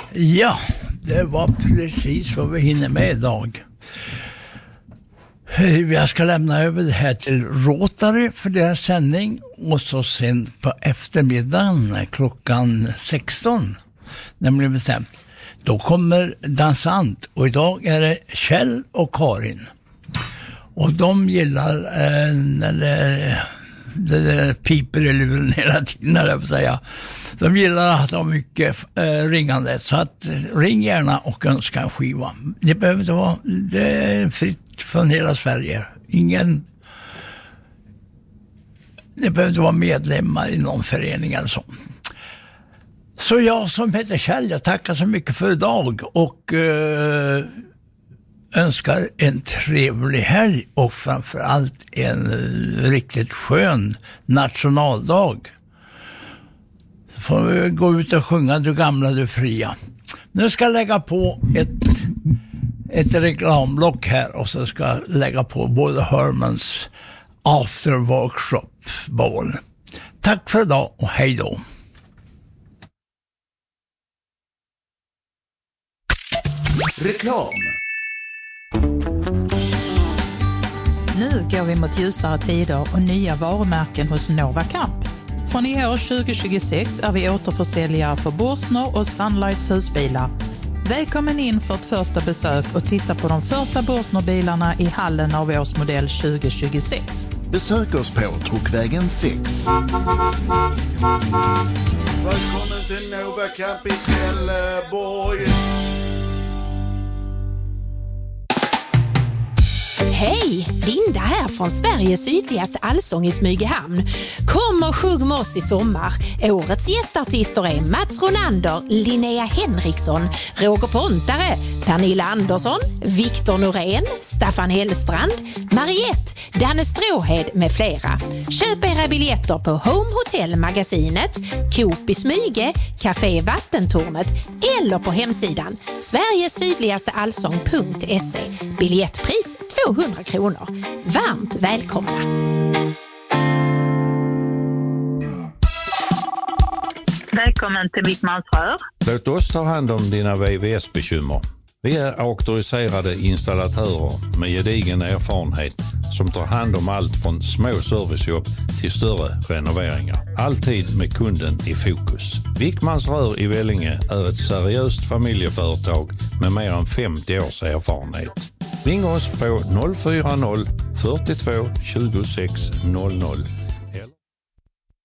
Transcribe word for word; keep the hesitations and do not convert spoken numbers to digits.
Ja, det var precis vad vi hinner med idag. Jag ska lämna över det här till Rotary för deras sändning och så sen på eftermiddagen klockan sexton, nämligen bestämt. Då kommer dansant och idag är det Kjell och Karin. Och de gillar eh, när det, det, det piper i luren hela tiden, när jag får säga. De gillar att ha mycket eh, ringande, så att ring gärna och önska en skiva. Det behöver inte vara, det är fritt från hela Sverige. Ingen, det behöver inte vara medlemmar i någon förening eller så. Så jag som heter Kjell, jag tackar så mycket för idag och eh, önskar en trevlig helg och framförallt en riktigt skön nationaldag. Så får vi gå ut och sjunga Du gamla, du fria. Nu ska jag lägga på ett, ett reklamblock här och så ska jag lägga på både Hermans After Workshop Ball. Tack för idag och hej då. Reklam. Nu går vi mot ljusare tider och nya varumärken hos Nova Camp. Från i år tjugo tjugosex är vi återförsäljare för Borsner och Sunlights husbilar. Välkommen in för ett första besök och titta på de första Borsner-bilarna i hallen av årsmodell tjugo tjugosex. Besök oss på Truckvägen sex. Välkommen till Nova Camp i Trelleborg. Hej, Linda här från Sveriges sydligaste allsång i Smygehamn. Kom och sjung med oss i sommar. Årets gästartister är Mats Ronander, Linnea Henriksson, Roger Pontare, Pernilla Andersson, Viktor Norén, Staffan Hellstrand, Mariette, Danne Stråhed med flera. Köp era biljetter på Home Hotel Magasinet, Coop i Smyge, Café Vattentornet eller på hemsidan sveriges sydligaste allsång punkt se. Biljettpris tvåhundra kronor. Varmt välkomna! Välkommen till Wickmans rör. Låt oss ta hand om dina V V S-bekymmer. Vi är auktoriserade installatörer med gedigen erfarenhet som tar hand om allt från små servicejobb till större renoveringar. Alltid med kunden i fokus. Wickmans rör i Vellinge är ett seriöst familjeföretag med mer än femtio års erfarenhet. Ring oss på noll fyra noll fyrtiotvå tjugosex noll noll